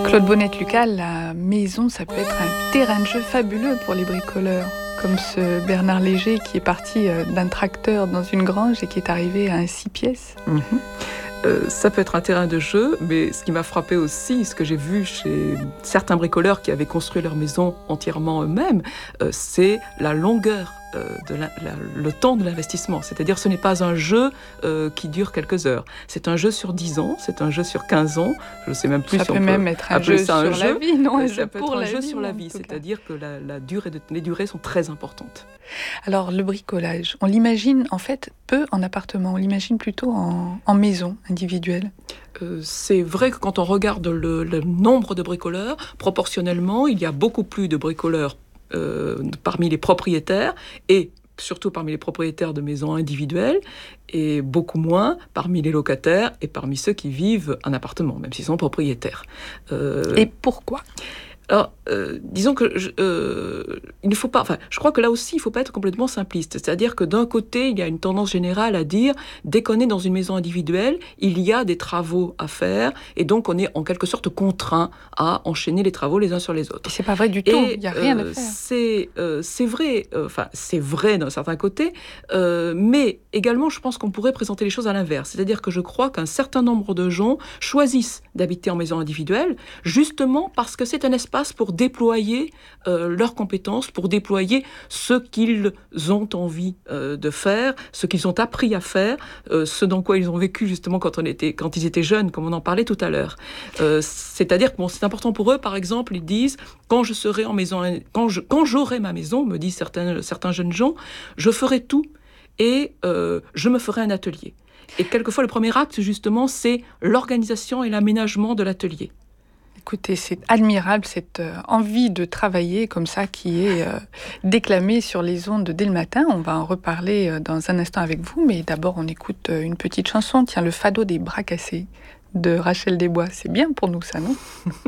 Claude Bonnette-Lucas, la maison, ça peut être un terrain de jeu fabuleux pour les bricoleurs. Comme ce Bernard Léger qui est parti d'un tracteur dans une grange et qui est arrivé à un 6 pièces. Ça peut être un terrain de jeu, mais ce qui m'a frappé aussi, ce que j'ai vu chez certains bricoleurs qui avaient construit leur maison entièrement eux-mêmes, c'est la longueur, le temps de l'investissement. C'est-à-dire ce n'est pas un jeu qui dure quelques heures. C'est un jeu sur 10 ans, c'est un jeu sur 15 ans, je ne sais même plus ça si on peut même être un jeu sur la vie, non, un jeu pour la vie. Ça peut être un jeu sur la vie, c'est-à-dire que les durées sont très importantes. Alors le bricolage, on l'imagine en fait peu en appartement, on l'imagine plutôt en maison individuelle. C'est vrai que quand on regarde le nombre de bricoleurs, proportionnellement, il y a beaucoup plus de bricoleurs parmi les propriétaires et surtout parmi les propriétaires de maisons individuelles et beaucoup moins parmi les locataires et parmi ceux qui vivent en appartement, même s'ils sont propriétaires. Et pourquoi ? Alors, disons que il ne faut pas. Enfin, je crois que là aussi, il ne faut pas être complètement simpliste. C'est-à-dire que d'un côté, il y a une tendance générale à dire dès qu'on est dans une maison individuelle, il y a des travaux à faire, et donc on est en quelque sorte contraint à enchaîner les travaux les uns sur les autres. Et c'est pas vrai du tout. Il n'y a rien à faire. C'est vrai. Enfin, c'est vrai d'un certain côté, mais également, je pense qu'on pourrait présenter les choses à l'inverse. C'est-à-dire que je crois qu'un certain nombre de gens choisissent d'habiter en maison individuelle, justement parce que c'est un espace pour déployer leurs compétences, pour déployer ce qu'ils ont envie de faire, ce qu'ils ont appris à faire, ce dans quoi ils ont vécu justement quand ils étaient jeunes, comme on en parlait tout à l'heure. C'est-à-dire que c'est important pour eux, par exemple, ils disent quand j'aurai ma maison, me disent certains jeunes gens, je ferai tout et je me ferai un atelier. Et quelquefois, le premier acte, justement, c'est l'organisation et l'aménagement de l'atelier. Écoutez, c'est admirable cette envie de travailler comme ça qui est déclamée sur les ondes dès le matin. On va en reparler dans un instant avec vous, mais d'abord on écoute une petite chanson. Tiens, le Fado des bras cassés de Rachel Desbois. C'est bien pour nous ça, non ?